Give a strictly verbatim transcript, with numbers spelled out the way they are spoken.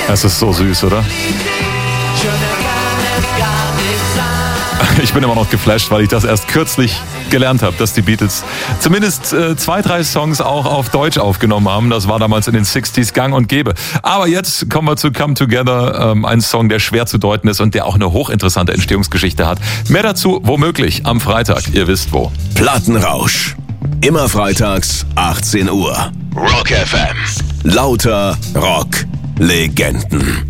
Das ist so süß, oder? Ich bin immer noch geflasht, weil ich das erst kürzlich gelernt habe, dass die Beatles zumindest äh, zwei, drei Songs auch auf Deutsch aufgenommen haben. Das war damals in den sechziger gang und gäbe. Aber jetzt kommen wir zu Come Together, ähm, ein Song, der schwer zu deuten ist und der auch eine hochinteressante Entstehungsgeschichte hat. Mehr dazu womöglich am Freitag, ihr wisst wo. Plattenrausch. Immer freitags, achtzehn Uhr. Rock F M. Lauter Rock-Legenden.